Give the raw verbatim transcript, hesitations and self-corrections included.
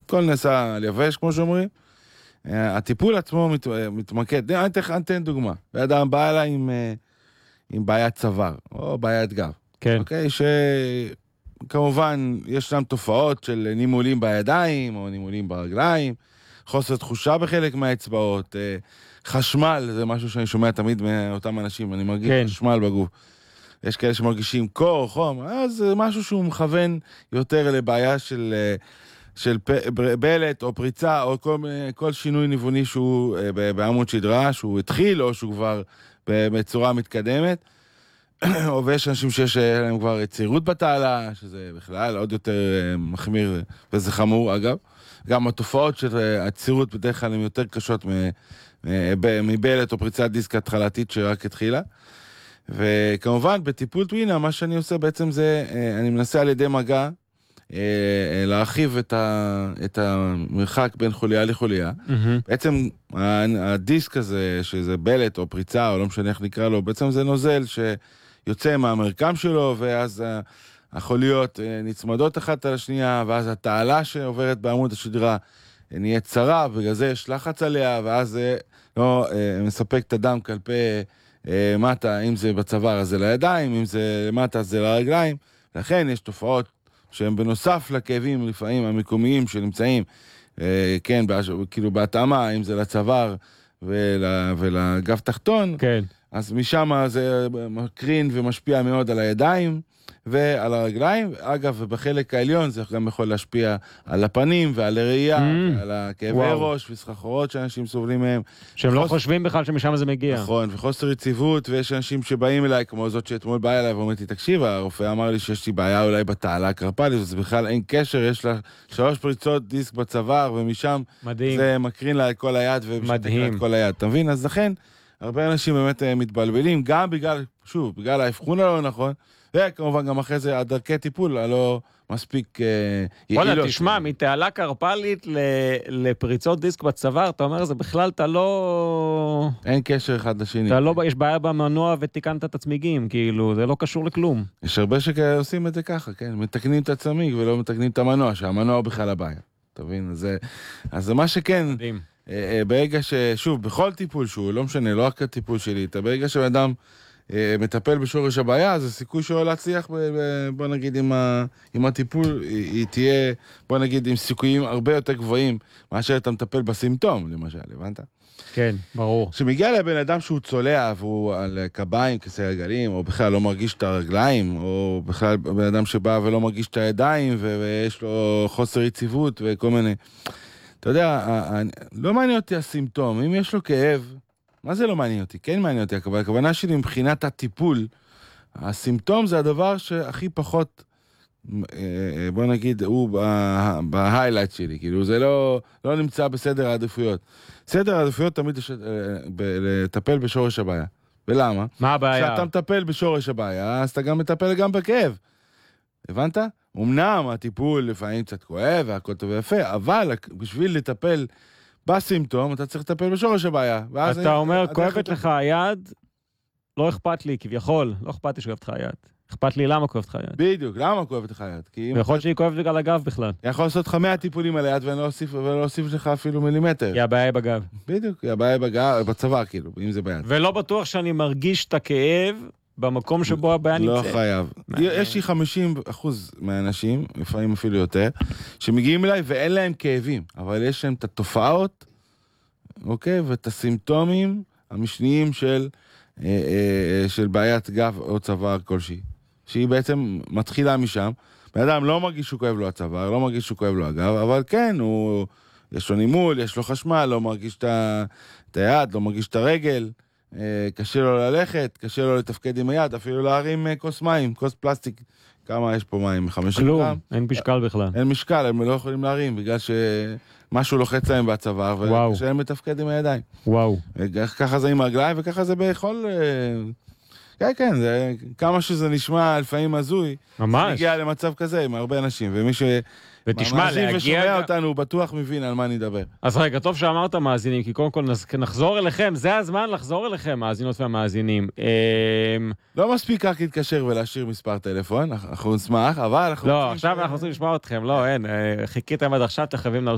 הכל נעשה על יבש, כמו שאומרים. הטיפול עצמו מת, מתמקד, אני אתן דוגמה, ואדם בא אליי עם, עם בעיית צוואר, או בעיית גב. כן. אוקיי, שכמובן יש להם תופעות של נימולים בידיים, או נימולים ברגליים, חוסר תחושה בחלק מהאצבעות, חשמל, זה משהו שאני שומע תמיד מאותם אנשים, אני מרגיש כן. חשמל בגוף. יש כאלה שמרגישים קור, חום, אז זה משהו שהוא מכוון יותר לבעיה של, של בלט או פריצה, או כל, כל שינוי ניווני שהוא בעמוד שדרה, שהוא התחיל, או שהוא כבר בצורה מתקדמת. ויש אנשים שיש להם כבר צעירות בתעלה, שזה בכלל עוד יותר מחמיר, וזה חמור אגב. גם התופעות של הצעירות בדרך כלל הן יותר קשות מבלט או פריצת דיסק התחלתית שרק התחילה. וכמובן בטיפול טווינה מה שאני עושה בעצם זה, אני מנסה על ידי מגע להרחיב את, ה, את המרחק בין חוליה לחוליה. Mm-hmm. בעצם הדיסק הזה, שזה בלט או פריצה או לא משנה איך נקרא לו, בעצם זה נוזל שיוצא מהמרקם שלו, ואז החוליות נצמדות אחת על השנייה, ואז התעלה שעוברת בעמוד השדרה נהיית צרה, בגלל זה יש לחץ עליה, ואז זה לא מספק את הדם כלפי מטה, אם זה בצוואר אז זה לידיים, אם זה למטה אז זה לרגליים. לכן יש תופעות שהם בנוסף לכאבים לפעמים המקומיים שנמצאים, כן, כאילו בהתאמה, אם זה לצוואר ולגב תחתון, כן. אז משם זה מקרין ומשפיע מאוד על הידיים ועל הרגליים. אגב, בחלק העליון זה גם יכול להשפיע על הפנים ועל הראייה, mm. על הכאבי וואו. ראש וסחחורות שאנשים סובלים מהם. שהם וחוס... לא חושבים בכלל שמשם זה מגיע. נכון, וחוסר יציבות, ויש אנשים שבאים אליי, כמו זאת שאתמול באה אליי ואומרתי, תקשיב, הרופא אמר לי שיש לי בעיה אולי בתעלה הקרפלית, אז בכלל אין קשר, יש לה שלוש פריצות דיסק בצוואר, ומשם מדהים. זה מקרין לה כל היד ומשתק לה כל היד. אתה מבין? אז לכן, הרבה אנשים באמת מתבלבלים, גם בגלל, שוב, בגלל האבחון הלא נכון, וכמובן גם אחרי זה הדרכי טיפול הלא מספיק יעילות. וואלה, תשמע, מתעלה קרפלית לפריצות דיסק בצוואר, אתה אומר, זה בכלל אתה לא... אין קשר אחד לשני. אתה לא, יש בעיה במנוע ותיקנת את הצמיגים, כאילו, זה לא קשור לכלום. יש הרבה שעושים את זה ככה, כן, מתקנים את הצמיג ולא מתקנים את המנוע, שהמנוע הוא בכלל הבעיה. אתה מבין? אז זה מה שכן... מדהים. ברגע ששוב, בכל טיפול שהוא, לא משנה, לא רק הטיפול שלי, אתה ברגע שאדם מטפל בשורש הבעיה, אז הסיכוי שלו להצליח, בוא נגיד, עם, ה, עם הטיפול, היא תהיה, בוא נגיד, עם סיכויים הרבה יותר גבוהים, מאשר אתה מטפל בסימפטום, למשל, הבנת? כן, ברור. כשמגיע לבן אדם שהוא צולע, והוא על קביים, כיסא רגלים, או בכלל לא מרגיש את הרגליים, או בכלל בן אדם שבא ולא מרגיש את הידיים, ויש לו חוסר יציבות וכל מיני... אתה יודע, לא מעניין אותי הסימפטום, אם יש לו כאב, מה זה לא מעניין אותי? כן מעניין אותי, הכוונה שלי מבחינת הטיפול, הסימפטום זה הדבר שהכי פחות, בוא נגיד, הוא בהיילייט שלי, כאילו זה לא, לא נמצא בסדר העדיפויות. סדר העדיפויות תמיד לטפל בשורש הבעיה. ולמה? מה הבעיה? כשאתה מטפל בשורש הבעיה, אז אתה גם מטפל גם בכאב. הבנת? אמנם הטיפול לפעמים קצת כואב והכל טוב ויפה, אבל בשביל לטפל בסימפטום, אתה צריך לטפל בשורש הבעיה. אתה אני, אומר, כואבת לך היד, לא אכפת לי, כביכול, לא אכפת לי שכואבת לך היד. אכפת לי למה כואבת לך היד. בדיוק, למה כואבת לך היד? ויכול להיות שהיא כואבת בגלל הגב בכלל. יכול לעשות לך מאה טיפולים על היד, ואני לא אוסיף, ולא אוסיף לך אפילו מילימטר. היא הבעיה בגב. בדיוק, היא הבעיה בגב, בצוואר, כאילו, אם זה ביד. ולא בטוח שאני מרגיש את הכאב במקום שבו הבעיה נמצאת. לא חייב. יש לי חמישים אחוז מהאנשים, לפעמים אפילו יותר, שמגיעים אליי ואין להם כאבים, אבל יש להם את התופעות, אוקיי, ואת הסימפטומים המשניים של, אה, אה, של בעיית גב או צוואר כלשהי, שהיא בעצם מתחילה משם. בן אדם לא מרגיש שהוא כואב לו הצוואר, לא מרגיש שהוא כואב לו הגב, אבל כן, הוא, יש לו נימול, יש לו חשמל, לא מרגיש את היד, לא מרגיש את הרגל, קשה לו ללכת, קשה לו לתפקד עם היד, אפילו להרים כוס מים, כוס פלסטיק, כמה יש פה מים? חמישים גרם? כלום, אין משקל בכלל. אין משקל, הם לא יכולים להרים, בגלל שמשהו לוחץ להם בצוואר, וקשה להם לתפקד עם הידיים. וואו. ככה זה עם הרגליים, וככה זה בכל... כן, כן, זה, כמה שזה נשמע לפעמים הזוי, ממש. מגיע למצב כזה עם הרבה אנשים, ומי ש... ותשמע, להגיע... ושומע אותנו, הוא בטוח מבין על מה נדבר. אז רגע, טוב שאמרת מאזינים, כי קודם כל נחזור אליכם, זה הזמן לחזור אליכם, מאזינות והמאזינים. לא מספיק רק להתקשר ולהשאיר מספר טלפון, אנחנו נשמח, אבל אנחנו... לא, עכשיו אנחנו רוצים לשמוע אתכם, לא, אין, חיכיתם עד עכשיו, אתם חייבים